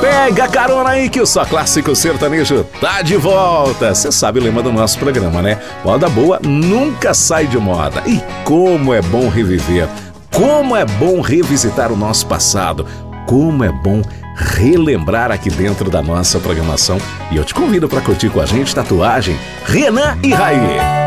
Pega carona aí que o Só Clássico Sertanejo tá de volta. Você sabe o lema do nosso programa, né? Moda boa nunca sai de moda. E como é bom reviver, como é bom revisitar o nosso passado, como é bom relembrar aqui dentro da nossa programação. E eu te convido para curtir com a gente Tatuagem Renan e Raí.